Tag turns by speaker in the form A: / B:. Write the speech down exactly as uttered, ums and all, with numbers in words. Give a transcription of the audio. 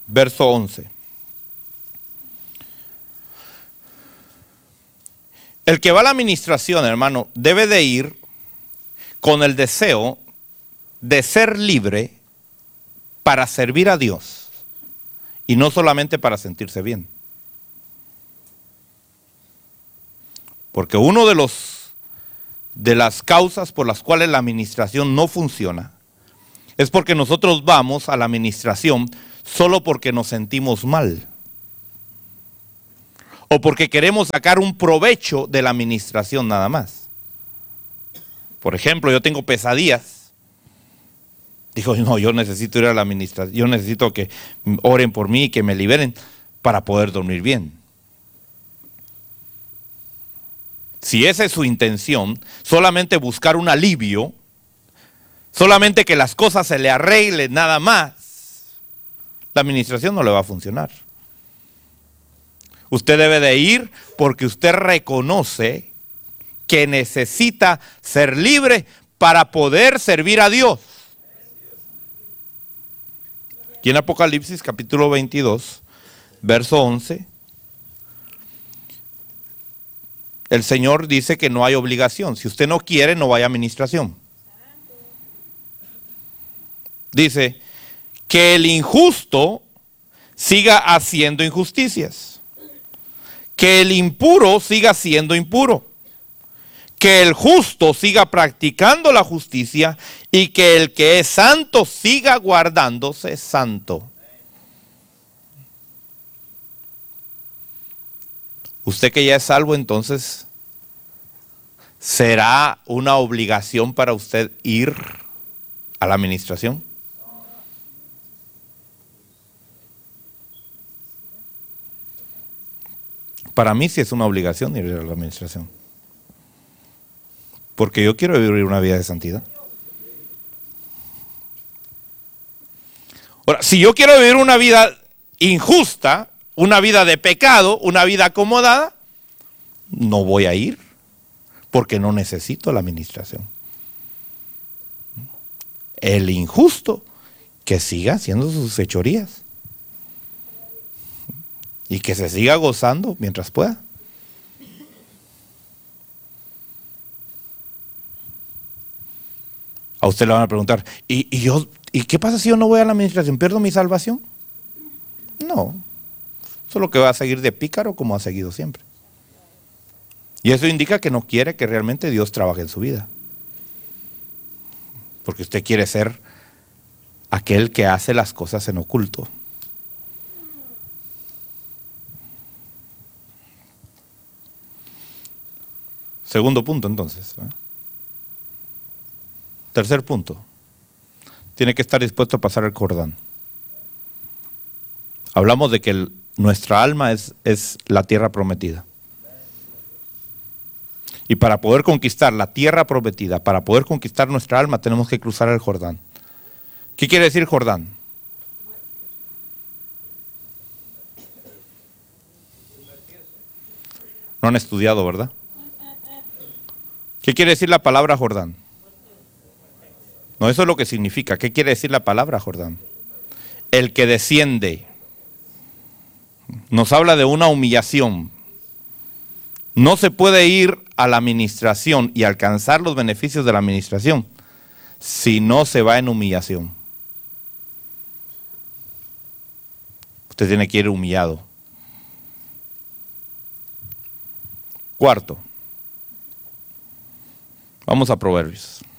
A: verso once. El que va a la administración, hermano, debe de ir con el deseo de ser libre para servir a Dios y no solamente para sentirse bien. Porque uno de los de las causas por las cuales la administración no funciona es porque nosotros vamos a la administración solo porque nos sentimos mal o porque queremos sacar un provecho de la administración nada más. Por ejemplo, yo tengo pesadillas. Digo, no, yo necesito ir a la administración, yo necesito que oren por mí y que me liberen para poder dormir bien. Si esa es su intención, solamente buscar un alivio, solamente que las cosas se le arreglen nada más, la administración no le va a funcionar. Usted debe de ir porque usted reconoce que necesita ser libre para poder servir a Dios. Aquí en Apocalipsis capítulo veintidós, verso once, el Señor dice que no hay obligación. Si usted no quiere, no vaya a administración. Dice que el injusto siga haciendo injusticias, que el impuro siga siendo impuro, que el justo siga practicando la justicia y que el que es santo siga guardándose santo. Usted que ya es salvo, entonces, ¿será una obligación para usted ir a la administración? Para mí sí es una obligación ir a la administración. Porque yo quiero vivir una vida de santidad. Ahora, si yo quiero vivir una vida injusta, una vida de pecado, una vida acomodada, no voy a ir, porque no necesito la administración. El injusto, que siga haciendo sus fechorías y que se siga gozando mientras pueda. A usted le van a preguntar, ¿y, y yo, ¿y qué pasa si yo no voy a la administración? ¿Pierdo mi salvación? No. Solo que va a seguir de pícaro como ha seguido siempre. Y eso indica que no quiere que realmente Dios trabaje en su vida. Porque usted quiere ser aquel que hace las cosas en oculto. Segundo punto, entonces. ¿eh? Tercer punto. Tiene que estar dispuesto a pasar el Jordán. Hablamos de que el, nuestra alma es, es la tierra prometida. Y para poder conquistar la tierra prometida, para poder conquistar nuestra alma, tenemos que cruzar el Jordán. ¿Qué quiere decir Jordán? No han estudiado, ¿verdad? ¿Qué quiere decir la palabra Jordán? No, eso es lo que significa. ¿Qué quiere decir la palabra Jordán? El que desciende. Nos habla de una humillación. No se puede ir a la administración y alcanzar los beneficios de la administración si no se va en humillación. Usted tiene que ir humillado. Cuarto. Vamos a Proverbios.